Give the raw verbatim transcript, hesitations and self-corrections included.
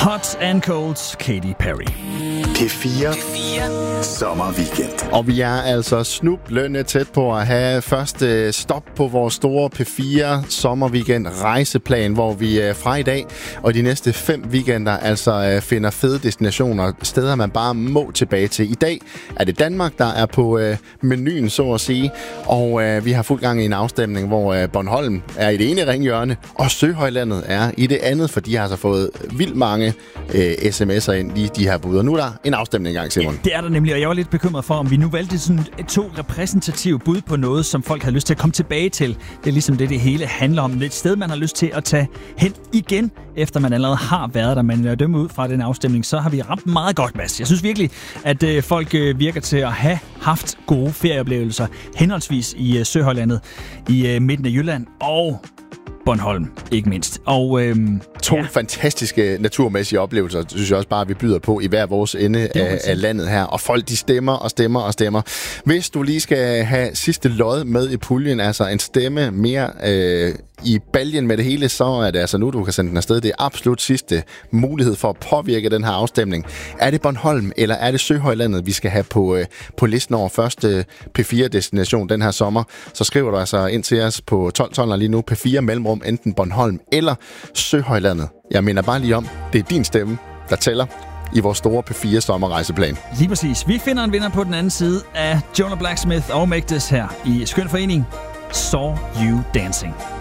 Hot and Cold, Katy Perry. P fire, P fire. Sommerweekend. Og vi er altså snublende tæt på at have første stop på vores store P fire sommerweekend rejseplan, hvor vi fra i dag og de næste fem weekender altså finder fede destinationer, steder man bare må tilbage til. I dag er det Danmark, der er på øh, menuen, så at sige, og øh, vi har fuld gang i en afstemning, hvor øh, Bornholm er i det ene ringhjørne, og Søhøjlandet er i det andet, for de har altså fået vildt mange øh, sms'er ind i de her bud. Og nu er der en afstemning i gang, Simon. Ja, det er der nemlig, og jeg var lidt bekymret for, om vi nu valgte sådan to repræsentative bud på noget, som folk har lyst til at komme tilbage til. Det er ligesom det, det hele handler om. Det er et sted, man har lyst til at tage hen igen, efter man allerede har været der. Men at dømme ud fra den afstemning, så har vi ramt meget godt, Mads. Jeg synes virkelig, at øh, folk øh, virker til at have haft gode ferieoplevelser, henholdsvis i øh, Søhøjlandet, i øh, midten af Jylland og Bornholm, ikke mindst. Og øhm, to ja. fantastiske naturmæssige oplevelser, synes jeg også bare, vi byder på i hver vores ende af, af landet her. Og folk, de stemmer og stemmer og stemmer. Hvis du lige skal have sidste lod med i puljen, altså en stemme mere øh, i baljen med det hele, så er det altså nu, du kan sende den afsted. Det er absolut sidste mulighed for at påvirke den her afstemning. Er det Bornholm, eller er det Søhøjlandet, vi skal have på, øh, på listen over første P fire-destination den her sommer? Så skriver du altså ind til os på tolv tolv lige nu, P fire mellemrum, enten Bornholm eller Søhøjlandet. Jeg mener bare lige om, det er din stemme, der tæller i vores store P fire sommerrejseplan. Lige præcis. Vi finder en vinder på den anden side af Jonah Blacksmith og Make This her i Skøn Forening. Saw You Dancing.